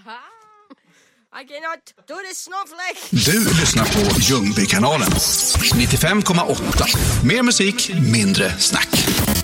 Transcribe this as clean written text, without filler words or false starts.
I cannot do the snowflake. Du lyssnar på Ljungbykanalen. 95,8. Mer musik, mindre snack.